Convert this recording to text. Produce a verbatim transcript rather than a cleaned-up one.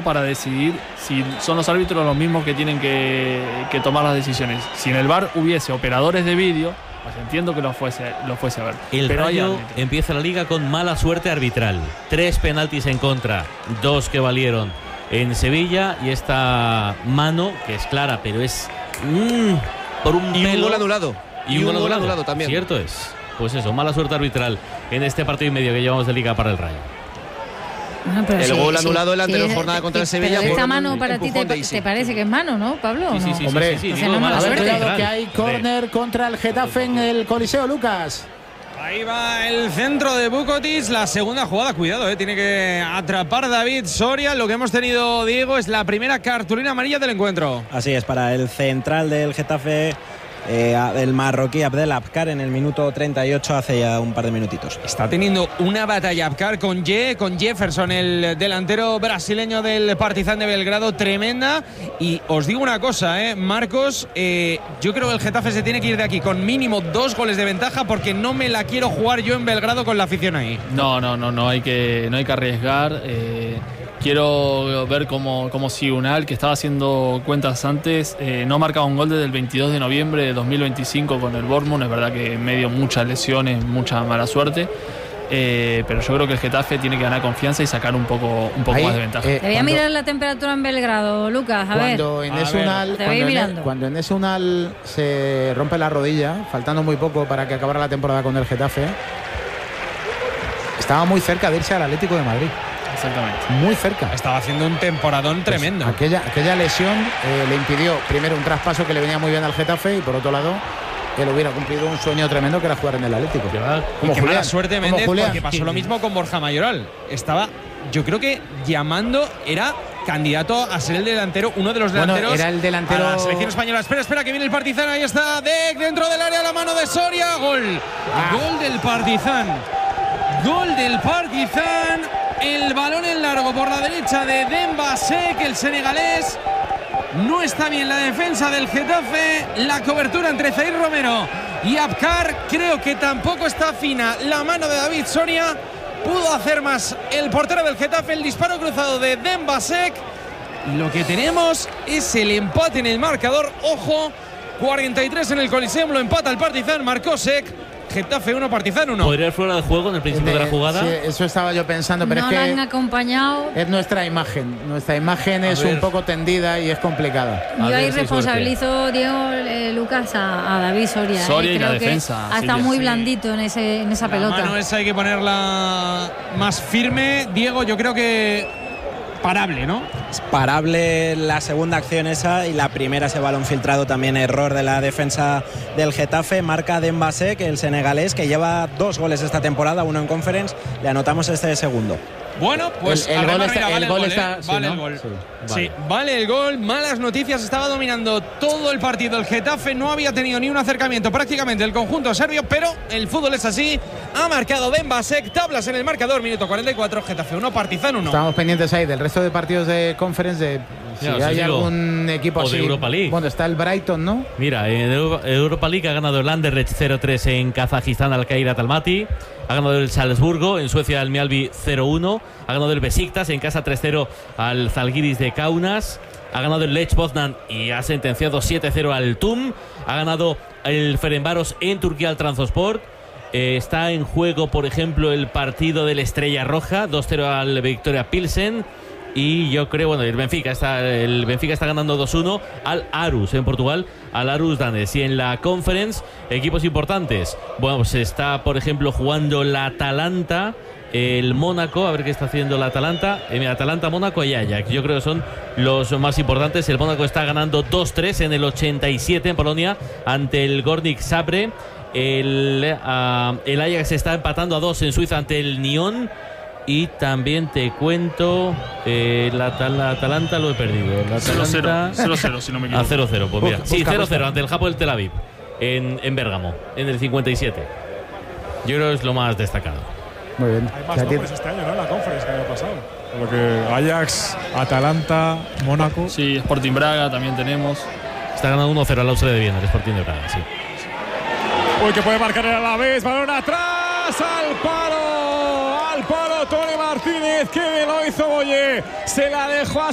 para decidir si son los árbitros los mismos que tienen que, que tomar las decisiones. Si en el V A R hubiese operadores de vídeo, pues entiendo que lo fuese, lo fuese a ver. El Pero Rayo empieza la liga con mala suerte arbitral. Tres penaltis en contra, dos que valieron en Sevilla, y esta mano, que es clara, pero es mmm, por un y pelo. un gol anulado. Y, y un un gol gol anulado. anulado también. Cierto es. Pues eso, mala suerte arbitral en este partido y medio que llevamos de liga para el Rayo. Bueno, pero el sí, gol sí, anulado en la sí, anterior sí, jornada sí, contra el sí, Sevilla. Pero esta por mano un para ti te, empujón de Isi. te parece que es mano, ¿no, Pablo? Sí, sí, ¿No? sí, Hombre, sí, sí, o sí, sea, digo, no mala mala A ver, suerte suerte. cuidado arbitral. que hay córner contra el Getafe en el Coliseo, Lucas. Ahí va el centro de Bukotic, la segunda jugada, cuidado, eh, tiene que atrapar David Soria. Lo que hemos tenido, Diego, es la primera cartulina amarilla del encuentro. Así es, para el central del Getafe, eh, el marroquí Abdel Abkar, en el minuto treinta y ocho, hace ya un par de minutitos. Está teniendo una batalla Abkar con Ye, con Jefferson, el delantero brasileño del Partizan de Belgrado, tremenda. Y os digo una cosa, eh, Marcos, eh, yo creo que el Getafe se tiene que ir de aquí con mínimo dos goles de ventaja, porque no me la quiero jugar yo en Belgrado con la afición ahí. No, no, no, no hay que, no hay que arriesgar. Eh, quiero ver cómo, cómo sigue Unal, que estaba haciendo cuentas antes. Eh, no marcaba un gol desde el veintidós de noviembre de dos mil veinticinco con el Bournemouth. Es verdad que en medio muchas lesiones, mucha mala suerte. Eh, pero yo creo que el Getafe tiene que ganar confianza y sacar un poco, un poco Ahí, más de ventaja. eh, Te voy a cuando- mirar la temperatura en Belgrado, Lucas, a ver. Cuando en A ese ver. Unal, Te voy cuando, en, mirando. cuando en ese Unal se rompe la rodilla, faltando muy poco para que acabara la temporada con el Getafe, estaba muy cerca de irse al Atlético de Madrid. Exactamente. Muy cerca. Estaba haciendo un temporadón Pues tremendo. aquella, aquella lesión eh, le impidió primero un traspaso que le venía muy bien al Getafe, y por otro lado él hubiera cumplido un sueño tremendo, que era jugar en el Atlético. Y qué mala suerte, como Méndez, Julián. porque pasó lo mismo con Borja Mayoral. Estaba, yo creo que llamando, era candidato a ser el delantero, uno de los Bueno, delanteros era el delantero- a la selección española. Espera, espera, que viene el Partizan. Ahí está Dek dentro del área, la mano de Soria. Gol. Ah. Gol del Partizan. Gol del Partizan. El balón en largo por la derecha de Demba Sek, el senegalés. No está bien la defensa del Getafe. La cobertura entre Zaire Romero y Abkar. Creo que tampoco está fina la mano de David Soria. Pudo hacer más el portero del Getafe. El disparo cruzado de Demba Sek. Y lo que tenemos es el empate en el marcador. Ojo, cuarenta y tres en el Coliseum. Lo empata el Partizan. Marcó Sek. Getafe uno, Partizan uno. ¿Podría ir fuera de juego en el principio de la jugada? Sí, eso estaba yo pensando, pero no es la que han acompañado. es nuestra imagen. Nuestra imagen A es ver. un poco tendida y es complicada. A Yo ver ahí si hay responsabilizo, Diego, eh, Lucas, a, a David Soria. Soria eh. y la Creo que defensa, ha estado Silvia. muy Sí. blandito en, ese, en esa La pelota. mano esa hay que ponerla más firme. Diego, yo creo que parable, ¿no? Es parable la segunda acción esa, y la primera, ese balón filtrado, también error de la defensa del Getafe. Marca Demba Sek, el senegalés, que lleva dos goles esta temporada, uno en Conference. Le anotamos este segundo. Bueno, pues El- el al gol remar, está- mira, el vale el gol gol, está- ¿eh? sí, Vale ¿no? el gol. Sí, Sí, vale el gol. Malas noticias, estaba dominando todo el partido. El Getafe no había tenido ni un acercamiento prácticamente el conjunto serbio, pero el fútbol es así. Ha marcado Demba Sek, tablas en el marcador, minuto cuarenta y cuatro, Getafe uno, Partizan uno. Estamos pendientes ahí del resto de partidos de Conference, de si Ya, os hay digo. algún equipo O de así. Europa League. Bueno, está el Brighton, ¿no? Mira, en Euro- Europa League ha ganado el Anderlecht cero tres en Kazajistán al Kairat Almaty. Ha ganado el Salzburgo en Suecia al Mjällby cero uno. Ha ganado el Besiktas en casa tres cero al Zalgiris de Kaunas. Ha ganado el Lech Poznan y ha sentenciado siete cero al T U M. Ha ganado el Ferencváros en Turquía al Trabzonspor. Eh, está en juego, por ejemplo, el partido del Estrella Roja, dos cero al Victoria Pilsen. Y yo creo, bueno, el Benfica está, el Benfica está ganando dos uno al Aarhus en Portugal, al Aarhus Danes. Y en la Conference, equipos importantes. Bueno, pues está, por ejemplo, jugando la Atalanta, el Mónaco, a ver qué está haciendo la Atalanta. Eh, mira, Atalanta, Mónaco y Ajax. Yo creo que son los más importantes. El Mónaco está ganando dos tres en el ochenta y siete en Polonia ante el Górnik Zabrze. El, uh, el Ajax está empatando a dos en Suiza ante el Nyon. Y también te cuento, eh, la, la Atalanta lo he perdido. La cero cero, Atalanta- cero cero, si no me A equivoco. cero cero, pues mira. Busca, Sí, busca, cero cero busca. ante el Hapoel Tel Aviv en, en Bérgamo, en el cincuenta y siete. Yo creo que es lo más destacado. Muy bien. Hay O más sea, tiene- nombres este año, ¿no? En la Conference que el año pasado. Por lo que Ajax, Atalanta, Mónaco. Sí, Sporting Braga también tenemos. Está ganando uno cero al Austria de Viena, el Sporting de Braga, sí. Uy, que puede marcar el Alavés. Balón atrás, al palo. Al palo, Tony Martínez. Que bien lo hizo Boye. Se la dejó a